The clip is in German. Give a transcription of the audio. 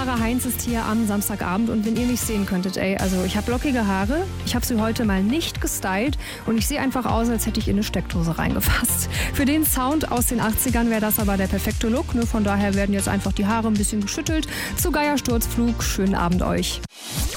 Sarah Heinz ist hier am Samstagabend und wenn ihr mich sehen könntet, also ich habe lockige Haare, ich habe sie heute mal nicht gestylt und ich sehe einfach aus, als hätte ich in eine Steckdose reingefasst. Für den Sound aus den 80ern wäre das aber der perfekte Look, ne? Von daher werden jetzt einfach die Haare ein bisschen geschüttelt. Zu Geiersturzflug, schönen Abend euch.